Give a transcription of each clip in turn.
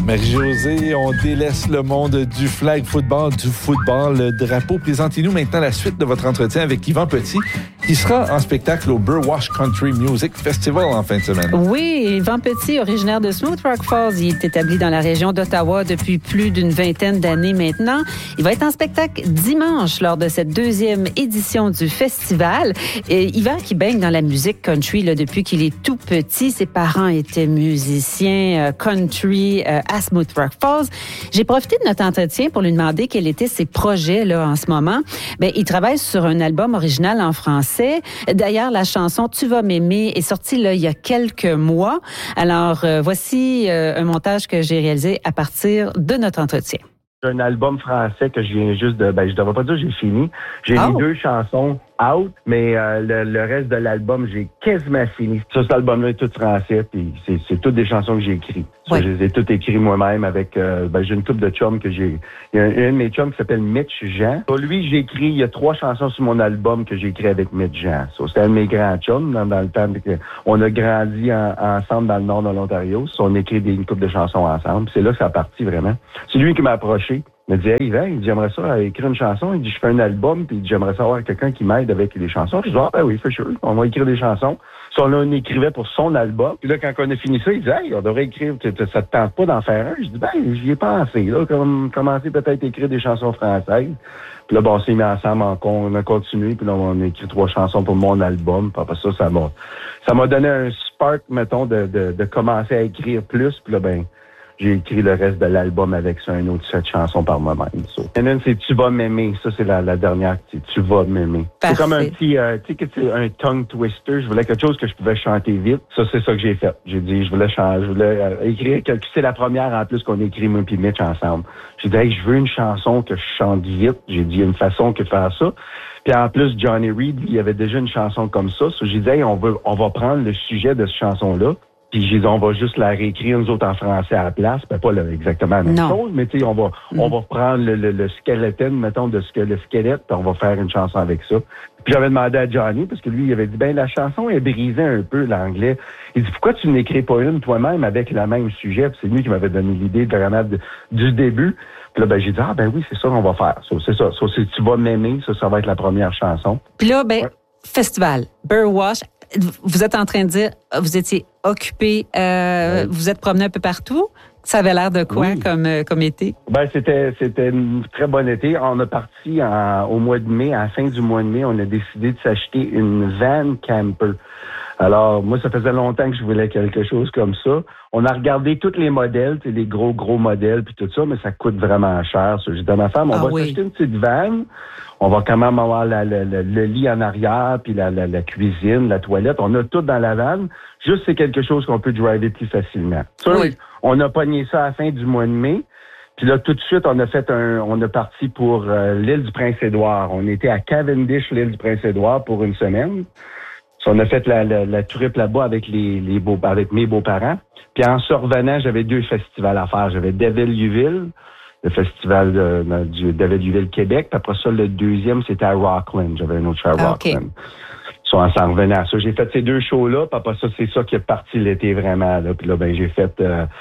Marie-Josée, on délaisse le monde du flag football, le drapeau. Présentez-nous maintenant la suite de votre entretien avec Yvan Petit, qui sera en spectacle au Burwash Country Music Festival en fin de semaine. Oui, Yvan Petit, originaire de Smooth Rock Falls, il est établi dans la région d'Ottawa depuis plus d'une vingtaine d'années maintenant. Il va être en spectacle dimanche lors de cette deuxième édition du festival. Et Yvan qui baigne dans la musique country là, depuis qu'il est tout petit. Ses parents étaient musiciens country à Smooth Rock Falls. J'ai profité de notre entretien pour lui demander quels étaient ses projets là en ce moment. Bien, il travaille sur un album original en français. D'ailleurs, la chanson Tu vas m'aimer est sortie là il y a quelques mois. Alors, voici un montage que j'ai réalisé à partir de notre entretien. J'ai un album français que je viens juste de... je devrais pas dire que j'ai fini. J'ai mis 2 chansons out, mais le reste de l'album, j'ai quasiment fini. Ça, cet album-là est tout français, puis c'est toutes des chansons que j'ai écrites. Ouais. Je les ai toutes écrites moi-même avec... j'ai une couple de chums que j'ai... Il y a un de mes chums qui s'appelle Mitch Jean. Lui, j'ai écrit... Il y a 3 chansons sur mon album que j'ai écrit avec Mitch Jean. C'était un de mes grands chums dans le temps. On a grandi ensemble dans le nord de l'Ontario. On a écrit une couple de chansons ensemble. C'est là que ça a parti, vraiment. C'est lui qui m'a approché. Il m'a dit, hey, Yvan, j'aimerais ça écrire une chanson. Il dit, je fais un album, puis j'aimerais ça avoir quelqu'un qui m'aide avec les chansons. Je dis, ben oui, for sure. On va écrire des chansons. Ça, on écrivait pour son album. Puis là, quand on a fini ça, il dit, hey, on devrait écrire, ça te tente pas d'en faire un? Je dis, j'y ai pensé, là, commencer peut-être à écrire des chansons françaises. Puis là, on s'est mis ensemble, on a continué, puis là, on a écrit 3 chansons pour mon album. Puis après ça m'a donné un spark, mettons, de commencer à écrire plus. Puis là, j'ai écrit le reste de l'album avec ça, un autre 7 chansons par moi-même. And c'est Tu vas m'aimer. Ça, c'est la dernière. Tu vas m'aimer. Parfait. C'est comme un petit, c'est un tongue twister. Je voulais quelque chose que je pouvais chanter vite. Ça, c'est ça que j'ai fait. J'ai dit, je voulais écrire quelque chose. C'est la première, en plus, qu'on a écrit, moi et Mitch, ensemble. J'ai dit, hey, je veux une chanson que je chante vite. J'ai dit, il y a une façon que de faire ça. Puis en plus, Johnny Reed, il y avait déjà une chanson comme ça. J'ai dit, hey, on va prendre le sujet de cette chanson-là. Puis j'ai dit, on va juste la réécrire, nous autres, en français à la place. Pas exactement la même chose, mais tu sais, on va prendre le skeleton, mettons, le squelette, puis on va faire une chanson avec ça. Puis j'avais demandé à Johnny, parce que lui, il avait dit, la chanson est brisée un peu, l'anglais. Il dit, pourquoi tu n'écris pas une toi-même avec le même sujet? Puis c'est lui qui m'avait donné l'idée vraiment du début. Puis là, j'ai dit, oui, c'est ça qu'on va faire. C'est ça. C'est Tu vas m'aimer, ça va être la première chanson. Puis là, festival, Burwash. Vous êtes en train de dire, vous étiez occupé, vous êtes promené un peu partout. Ça avait l'air de quoi comme été? C'était une très bonne été. On a parti au mois de mai, à la fin du mois de mai, on a décidé de s'acheter une van camper. Alors, moi, ça faisait longtemps que je voulais quelque chose comme ça. On a regardé tous les modèles, les gros modèles puis tout ça, mais ça coûte vraiment cher. J'ai dit à ma femme, on va s'acheter une petite van. On va quand même avoir le lit en arrière, puis la cuisine, la toilette. On a tout dans la van. Juste, c'est quelque chose qu'on peut driver plus facilement. Ça, on a pogné ça à la fin du mois de mai. Puis là, tout de suite, on a parti pour l'île du Prince-Édouard. On était à Cavendish, l'île du Prince-Édouard, pour une semaine. On a fait la trip là-bas avec avec mes beaux-parents. Puis en se revenant, j'avais 2 festivals à faire. J'avais Deville-Uville, le festival du Deville-Uville Québec. Puis après ça, le deuxième, c'était à Rockland. J'avais un autre show à Rockland. On s'en revenait à ça. J'ai fait ces 2 shows-là, puis après ça, c'est ça qui est parti l'été vraiment. Là. Puis là, j'ai fait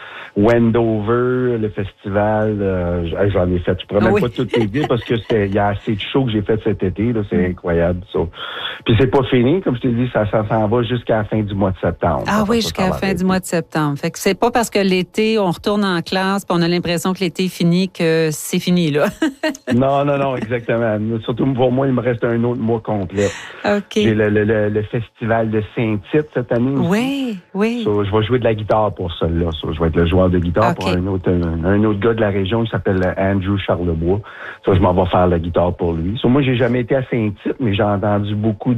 Wendover, le festival. J'en ai fait. Je pourrais même pas tout les dire parce que il y a assez de shows que j'ai fait cet été. Là, c'est incroyable, ça. Puis c'est pas fini, comme je t'ai dit, ça s'en va jusqu'à la fin du mois de septembre. Ah oui, jusqu'à la fin du mois de septembre. Fait que c'est pas parce que l'été, on retourne en classe, puis on a l'impression que l'été est fini que c'est fini, là. Non, exactement. Surtout pour moi, il me reste un autre mois complet. OK. J'ai le festival de Saint-Tite cette année aussi. Oui. So, je vais jouer de la guitare pour celle-là. So, je vais être le joueur de guitare pour un autre gars de la région qui s'appelle Andrew Charlebois. So, je m'en vais faire la guitare pour lui. So, moi, j'ai jamais été à Saint-Tite, mais j'ai entendu beaucoup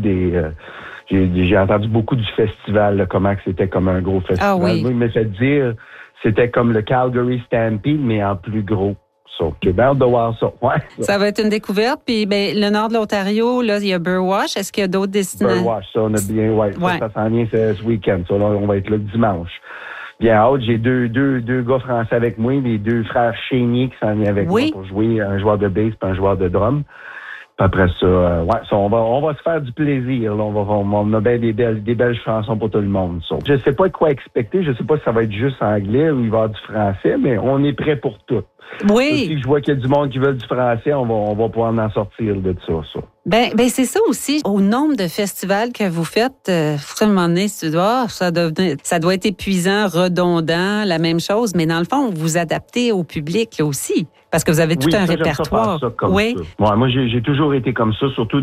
j'ai entendu beaucoup du festival, là, comment que c'était comme un gros festival. Moi, il m'a fait dire c'était comme le Calgary Stampede, mais en plus gros. J'ai bien hâte de voir ça. Ouais. Ça va être une découverte. Puis le nord de l'Ontario, là, il y a Burwash. Est-ce qu'il y a d'autres destinations? Burwash, ça, on a bien, ça s'en vient ce week-end. Ça, là, on va être là dimanche. Bien hâte, j'ai deux gars français avec moi, les 2 frères Chénier qui s'en viennent avec moi pour jouer, un joueur de bass et un joueur de drum. après ça, on va se faire du plaisir. Là. On a bien des belles chansons pour tout le monde. So. Je sais pas quoi expecter. Je sais pas si ça va être juste anglais ou il va y avoir du français, mais on est prêt pour tout. Oui. Si je vois qu'il y a du monde qui veut du français, on va pouvoir en sortir de ça. Ben c'est ça aussi. Au nombre de festivals que vous faites, à un moment donné, ça doit être épuisant, redondant, la même chose. Mais dans le fond, vous adaptez au public là aussi. Parce que vous avez tout un répertoire. Oui. Ouais, moi, j'ai toujours été comme ça, surtout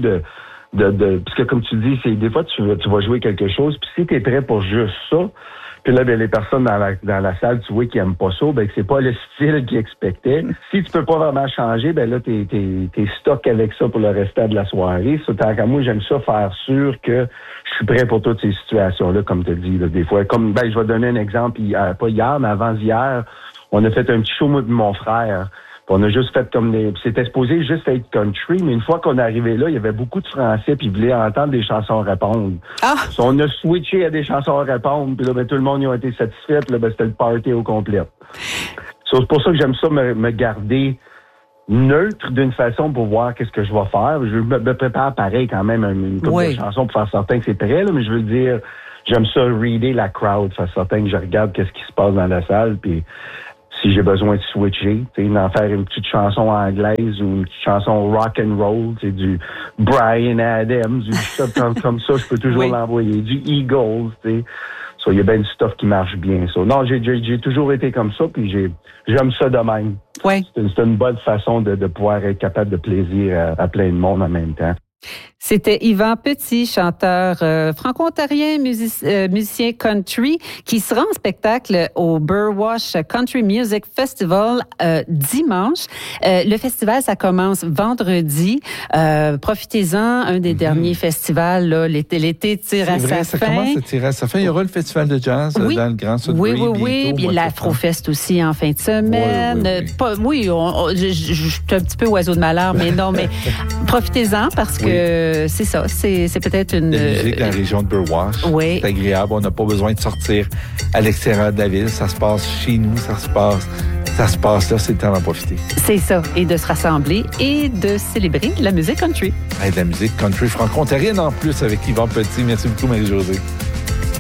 parce que comme tu dis, c'est des fois tu vas jouer quelque chose, puis si tu es prêt pour juste ça, puis là, ben, les personnes dans la salle, tu vois, qui aiment pas ça, ben, c'est pas le style qu'ils expectaient. Si tu peux pas vraiment changer, ben là, t'es stock avec ça pour le restant de la soirée. Tant qu'à moi, j'aime ça faire sûr que je suis prêt pour toutes ces situations-là, comme tu dis, là, des fois. Comme, je vais donner un exemple, pas hier, mais avant-hier, on a fait un petit show, moi et mon frère. On a juste fait c'était supposé juste être country, mais une fois qu'on est arrivé là, il y avait beaucoup de Français, puis ils voulaient entendre des chansons répondre. Ah! On a switché à des chansons répondre, puis là, ben, tout le monde y a été satisfait, puis là, ben, c'était le party au complet. C'est pour ça que j'aime ça me garder neutre d'une façon pour voir qu'est-ce que je vais faire. Je me prépare pareil quand même une couple de chansons pour faire certain que c'est prêt, là, mais je veux dire, j'aime ça reader la crowd, faire certain que je regarde qu'est-ce qui se passe dans la salle, puis si j'ai besoin de switcher, d'en faire une petite chanson anglaise ou une petite chanson rock and roll, du Bryan Adams, du stuff comme ça, je peux toujours l'envoyer. Du Eagles, il y a bien du stuff qui marche bien. Non, j'ai toujours été comme ça, puis j'aime ça de même. Ouais. C'est une bonne façon de pouvoir être capable de plaisir à plein de monde en même temps. C'était Yvan Petit, chanteur franco-ontarien, musicien country, qui sera en spectacle au Burwash Country Music Festival dimanche. Le festival, ça commence vendredi. Profitez-en, un des derniers festivals. Là, l'été tire à sa fin. Ça commence à tirer à sa fin. Il y aura le festival de jazz dans le Grand Sudbury. Oui. Puis l'Afrofest aussi en fin de semaine. Je suis un petit peu oiseau de malheur, mais non, mais profitez-en parce que c'est ça, c'est peut-être une... La musique dans la région de Burwash, c'est agréable. On n'a pas besoin de sortir à l'extérieur de la ville. Ça se passe chez nous, ça se passe là, c'est le temps d'en profiter. C'est ça, et de se rassembler et de célébrer la musique country. De la musique country franco-ontarienne en plus avec Yvan Petit. Merci beaucoup, Marie-Josée.